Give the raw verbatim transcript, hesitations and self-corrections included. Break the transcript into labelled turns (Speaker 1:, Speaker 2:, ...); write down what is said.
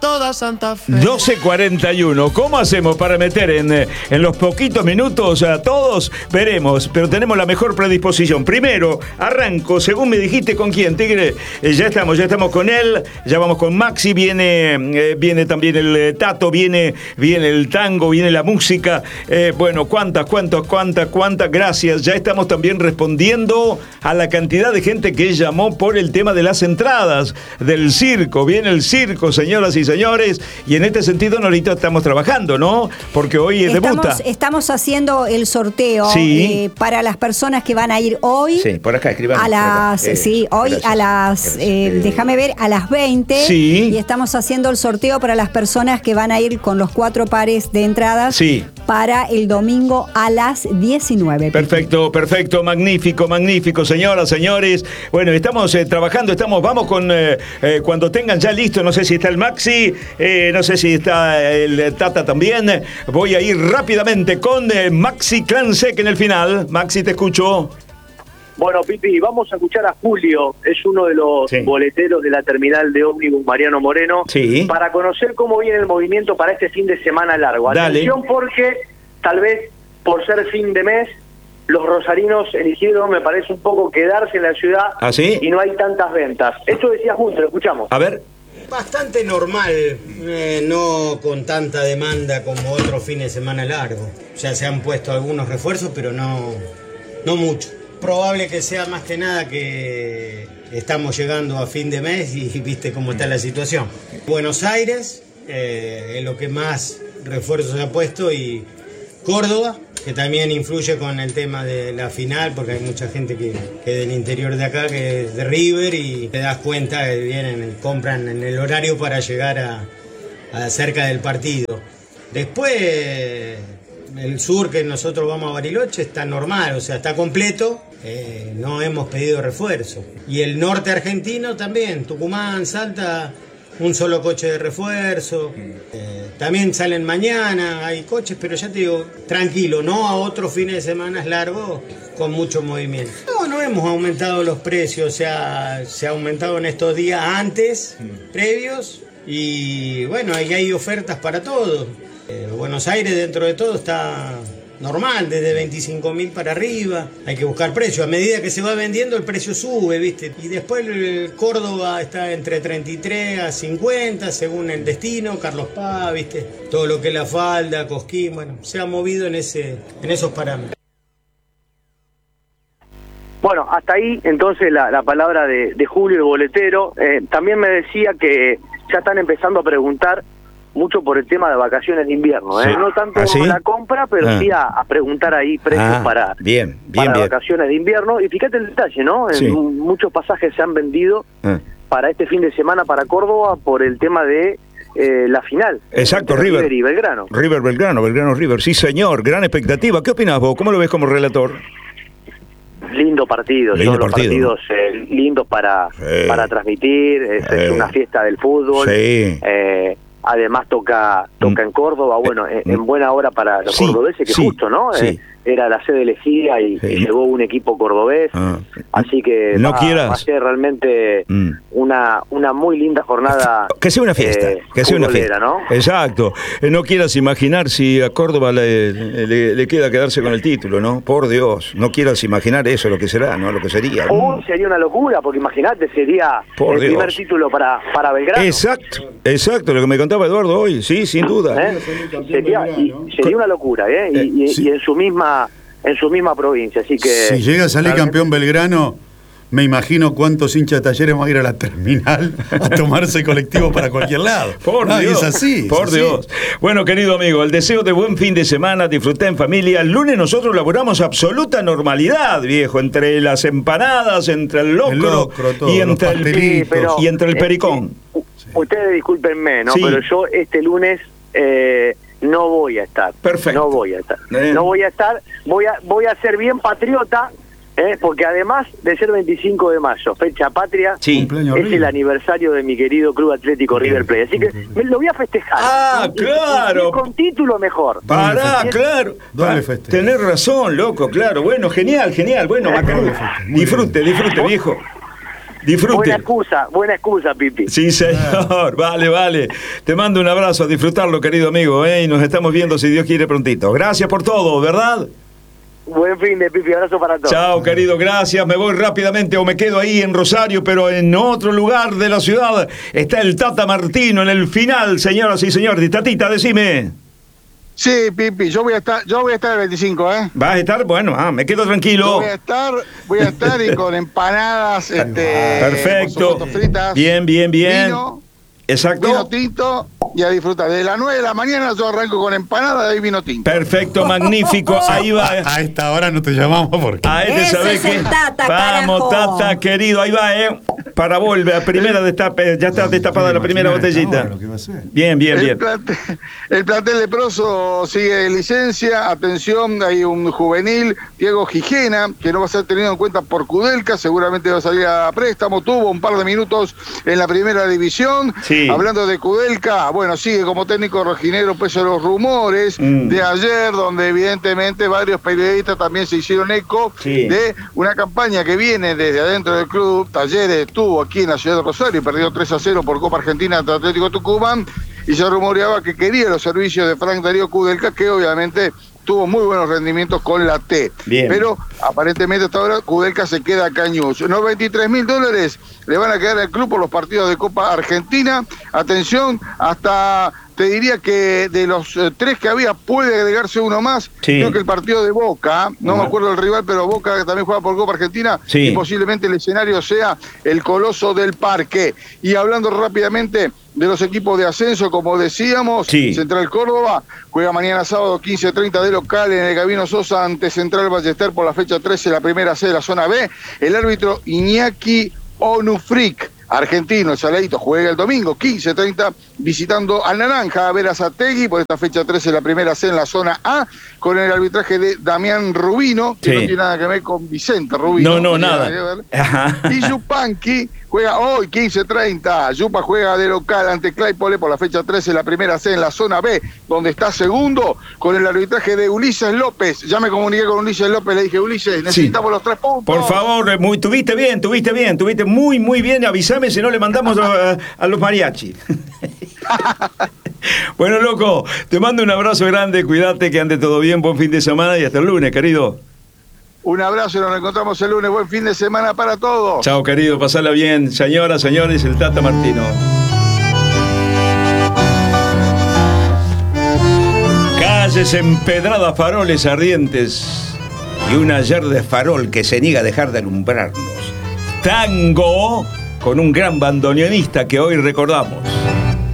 Speaker 1: toda Santa Fe.
Speaker 2: doce cuarenta y uno. ¿Cómo hacemos para meter en, en los poquitos minutos a todos? Veremos, pero tenemos la mejor predisposición. Primero, arranco, según me dijiste, ¿con quién, Tigre? Eh, ya estamos, ya estamos con él, ya vamos con Maxi, viene, eh, viene también el eh, Tato, viene, viene el tango, viene la música. Eh, bueno, cuántas, cuántas, cuántas, cuántas, gracias. Ya estamos también respondiendo a la cantidad de gente que llamó por el tema de las entradas del circo. Viene el circo, señoras y señores, y en este sentido, Norita, estamos trabajando, ¿no? Porque hoy
Speaker 3: estamos,
Speaker 2: debuta.
Speaker 3: Estamos haciendo el sorteo
Speaker 2: sí.
Speaker 3: eh, para las personas que van a ir hoy.
Speaker 2: Sí, por acá escribamos.
Speaker 3: A las,
Speaker 2: eh,
Speaker 3: sí, hoy
Speaker 2: gracias,
Speaker 3: a las, eh,
Speaker 2: eh,
Speaker 3: déjame ver, a las veinte.
Speaker 2: Sí.
Speaker 3: Y estamos haciendo el sorteo para las personas que van a ir con los cuatro pares de entradas.
Speaker 2: Sí.
Speaker 3: Para el domingo a las diecinueve.
Speaker 2: Perfecto, perfecto, magnífico, magnífico, señoras, señores. Bueno, estamos eh, trabajando, estamos, vamos con, eh, eh, cuando tengan ya listo, no sé si está el Maxi, eh, no sé si está el Tata también. Voy a ir rápidamente con eh, Maxi Clansec en el final. Maxi, te escucho.
Speaker 4: Bueno, Pipi, vamos a escuchar a Julio, es uno de los sí. boleteros de la terminal de ómnibus Mariano Moreno,
Speaker 2: sí.
Speaker 4: para conocer cómo viene el movimiento para este fin de semana largo.
Speaker 2: Dale.
Speaker 4: Atención, porque tal vez por ser fin de mes, los rosarinos eligieron, me parece, un poco quedarse en la ciudad.
Speaker 2: ¿Ah, sí?
Speaker 4: Y no hay tantas ventas. Esto decía Junto, lo escuchamos.
Speaker 2: A ver.
Speaker 5: Bastante normal, eh, no con tanta demanda como otro fin de semana largo. Ya se han puesto algunos refuerzos, pero no, no mucho. Probable que sea más que nada que estamos llegando a fin de mes y viste cómo está la situación. Buenos Aires eh, es lo que más refuerzos se ha puesto, y Córdoba, que también influye con el tema de la final, porque hay mucha gente que, que del interior de acá, que es de River, y te das cuenta que vienen, compran en el horario para llegar a, a cerca del partido. Después el sur, que nosotros vamos a Bariloche, está normal, o sea, está completo. Eh, no hemos pedido refuerzo. Y el norte argentino también, Tucumán, Salta, un solo coche de refuerzo. Eh, también salen mañana, hay coches, pero ya te digo, tranquilo, no a otros fines de semana largos con mucho movimiento. No, no hemos aumentado los precios, o sea, se ha aumentado en estos días antes, previos, y bueno, ahí hay ofertas para todos. Eh, Buenos Aires, dentro de todo, está normal, desde veinticinco mil para arriba. Hay que buscar precio. A medida que se va vendiendo, el precio sube, ¿viste? Y después el Córdoba está entre treinta y tres a cincuenta, según el destino. Carlos Paz, ¿viste? Todo lo que es La Falda, Cosquín, bueno, se ha movido en, ese, en esos parámetros.
Speaker 4: Bueno, hasta ahí entonces la, la palabra de, de Julio, el boletero. Eh, también me decía que ya están empezando a preguntar mucho por el tema de vacaciones de invierno, ¿eh?
Speaker 2: Sí.
Speaker 4: No tanto
Speaker 2: ¿Ah, sí?
Speaker 4: la compra, pero
Speaker 2: ah.
Speaker 4: sí a, a preguntar ahí precios
Speaker 2: ah,
Speaker 4: para,
Speaker 2: bien, bien,
Speaker 4: para
Speaker 2: bien.
Speaker 4: vacaciones de invierno. Y fíjate el detalle, ¿no? En
Speaker 2: sí.
Speaker 4: muchos pasajes se han vendido
Speaker 2: ah.
Speaker 4: para este fin de semana para Córdoba por el tema de eh, la final.
Speaker 2: Exacto, River.
Speaker 4: River y Belgrano.
Speaker 2: River, Belgrano, Belgrano, River. Sí, señor, gran expectativa. ¿Qué opinás vos? ¿Cómo lo ves como relator?
Speaker 4: Lindo partido,
Speaker 2: Lindo
Speaker 4: son los
Speaker 2: partido,
Speaker 4: partidos eh, lindos para,
Speaker 2: sí.
Speaker 4: para transmitir, es,
Speaker 2: sí.
Speaker 4: es una fiesta del fútbol.
Speaker 2: Sí.
Speaker 4: Eh, Además toca toca en Córdoba, bueno, en, en buena hora para los
Speaker 2: sí,
Speaker 4: cordobeses, que
Speaker 2: sí,
Speaker 4: justo, ¿no?
Speaker 2: Sí.
Speaker 4: Eh, era la sede elegida y,
Speaker 2: sí.
Speaker 4: y llegó un equipo cordobés,
Speaker 2: ah.
Speaker 4: así que
Speaker 2: no
Speaker 4: va,
Speaker 2: quieras.
Speaker 4: va a ser realmente
Speaker 2: mm.
Speaker 4: una una muy linda jornada.
Speaker 2: Que sea una fiesta,
Speaker 4: eh,
Speaker 2: que sea una fiesta,
Speaker 4: ¿no?
Speaker 2: Exacto. Eh, no quieras imaginar si a Córdoba le, le, le queda quedarse con el título, ¿no? Por Dios, no quieras imaginar eso, lo que será, ¿no? Lo que sería.
Speaker 4: Oh, sería una locura, porque imagínate, sería
Speaker 2: Por
Speaker 4: el
Speaker 2: Dios.
Speaker 4: primer título para, para Belgrano.
Speaker 2: Exacto, exacto, lo que me contaba Eduardo hoy, sí, sin duda.
Speaker 4: ¿Eh? Sería, y, sería una locura, ¿eh? Y, y,
Speaker 6: sí.
Speaker 4: y en su misma en su misma provincia, así que...
Speaker 6: Si llega a salir campeón Belgrano, me imagino cuántos hinchas de Talleres van a ir a la terminal a tomarse el colectivo para cualquier lado.
Speaker 2: Por
Speaker 6: no,
Speaker 2: Dios,
Speaker 6: es así.
Speaker 2: por
Speaker 6: es así.
Speaker 2: Dios. Bueno, querido amigo, el deseo de buen fin de semana, disfruté en familia. El lunes nosotros laboramos absoluta normalidad, viejo, entre las empanadas, entre el locro,
Speaker 6: El locro, todo,
Speaker 2: y, entre
Speaker 6: los
Speaker 2: el,
Speaker 4: Sí, pero,
Speaker 2: y entre el
Speaker 4: eh,
Speaker 2: pericón.
Speaker 4: eh, ustedes discúlpenme, ¿no?
Speaker 2: Sí.
Speaker 4: Pero yo este lunes eh, no voy a estar.
Speaker 2: Perfecto.
Speaker 4: No voy a estar.
Speaker 2: Eh.
Speaker 4: No voy a estar. Voy a voy a ser bien patriota, eh, porque además de ser veinticinco de mayo, fecha patria,
Speaker 2: Sí.
Speaker 6: Cumpleaños
Speaker 4: es
Speaker 6: River.
Speaker 4: el aniversario de mi querido Club Atlético River Plate. Así que me lo voy a festejar.
Speaker 2: Ah,
Speaker 4: Y- y-
Speaker 2: claro.
Speaker 4: y con título mejor.
Speaker 2: Pará,
Speaker 6: festejo.
Speaker 2: claro.
Speaker 6: Doble
Speaker 2: Pa-
Speaker 6: festejo.
Speaker 2: Tenés razón, loco, claro. Bueno, genial, genial. Bueno, Macanudo.
Speaker 6: Doble festejo. Muy
Speaker 2: Disfrute, disfrute, viejo. Disfrute.
Speaker 4: Buena excusa, buena excusa, Pipi.
Speaker 2: Sí, señor. Vale, vale. Te mando un abrazo, a disfrutarlo, querido amigo, ¿eh? Y nos estamos viendo, si Dios quiere, prontito. Gracias por todo, ¿verdad?
Speaker 4: Buen fin de Pipi, abrazo para todos.
Speaker 2: Chao, querido, gracias. Me voy rápidamente o me quedo ahí en Rosario, pero en otro lugar de la ciudad está el Tata Martino en el final, señoras y señores. Tatita, decime.
Speaker 1: Sí, Pipi, yo voy a estar, yo voy a estar el veinticinco, ¿eh?
Speaker 2: ¿Vas a estar? Bueno, ah, me quedo
Speaker 1: Yo
Speaker 2: tranquilo.
Speaker 1: voy a estar, voy a estar y con empanadas, este,
Speaker 2: Perfecto.
Speaker 1: por supuesto, fritas,
Speaker 2: Bien, bien, bien.
Speaker 1: vino,
Speaker 2: Exacto.
Speaker 1: vino tinto y a disfrutar. De las nueve de la mañana yo arranco con empanada y vino tinto.
Speaker 2: Perfecto, magnífico. Ahí va.
Speaker 6: A esta hora no te llamamos porque.
Speaker 2: A este,
Speaker 3: Ese
Speaker 2: ¿sabés
Speaker 3: es
Speaker 2: qué?
Speaker 3: el Tata,
Speaker 2: Vamos,
Speaker 3: carajo.
Speaker 2: Tata, querido, ahí va, ¿eh? Para volver, primera destape, ya está destapada la primera botellita.
Speaker 6: Lo que va a ser.
Speaker 2: Bien, bien,
Speaker 1: El
Speaker 2: bien.
Speaker 1: plantel, el plantel leproso sigue de licencia. Atención, hay un juvenil, Diego Gijena, que no va a ser tenido en cuenta por Kudelka, seguramente va a salir a préstamo. Tuvo un par de minutos en la primera división.
Speaker 2: Sí.
Speaker 1: Hablando de Kudelka, bueno, sigue como técnico rojinero, pese a los rumores
Speaker 2: Mm.
Speaker 1: de ayer, donde evidentemente varios periodistas también se hicieron eco
Speaker 2: Sí.
Speaker 1: de una campaña que viene desde adentro del club. Talleres estuvo aquí en la ciudad de Rosario y perdió tres a cero por Copa Argentina ante Atlético Tucumán, y se rumoreaba que quería los servicios de Frank Darío Kudelka, que obviamente tuvo muy buenos rendimientos con la T.
Speaker 2: Bien.
Speaker 1: Pero aparentemente hasta ahora Kudelka se queda acá en News. noventa y tres mil dólares le van a quedar al club por los partidos de Copa Argentina. Atención, hasta te diría que de los eh, tres que había puede agregarse uno más.
Speaker 2: Sí.
Speaker 1: Creo que el partido de Boca, no
Speaker 2: Ajá.
Speaker 1: me acuerdo del rival, pero Boca que también juega por Copa Argentina,
Speaker 2: Sí.
Speaker 1: y posiblemente el escenario sea el Coloso del Parque. Y hablando rápidamente de los equipos de ascenso, como decíamos,
Speaker 2: Sí.
Speaker 1: Central Córdoba juega mañana sábado quince treinta de local en el Gabino Sosa ante Central Ballester por la fecha trece, la primera C de la zona B. El árbitro Iñaki Onufrik, argentino, el Saladito, juega el domingo quince treinta visitando al Naranja a ver a Sategui por esta fecha trece, la primera C en la zona A, con el arbitraje de Damián Rubino, que
Speaker 2: Sí.
Speaker 1: no tiene nada que ver con Vicente Rubino.
Speaker 2: No, no,
Speaker 1: tiene
Speaker 2: nada.
Speaker 1: que ver.
Speaker 2: Ajá.
Speaker 1: Y Yupanqui juega hoy quince treinta. Yupa juega de local ante Claypole por la fecha trece, la primera C en la zona B, donde está segundo, con el arbitraje de Ulises López. Ya me comuniqué con Ulises López, le dije, Ulises, necesitamos los tres puntos.
Speaker 2: Por favor, eh, muy, tuviste bien, tuviste bien, tuviste muy, muy bien. Avísame si no le mandamos a, a los mariachi. Bueno, loco, te mando un abrazo grande, cuídate, que ande todo bien, buen fin de semana y hasta el lunes, querido.
Speaker 1: Un abrazo, nos reencontramos el lunes. Buen fin de semana para todos.
Speaker 2: Chao, querido, pasala bien. Señoras, señores, el Tata Martino. Calles empedradas, faroles ardientes y un ayer de farol que se niega a dejar de alumbrarnos. Tango con un gran bandoneonista que hoy recordamos.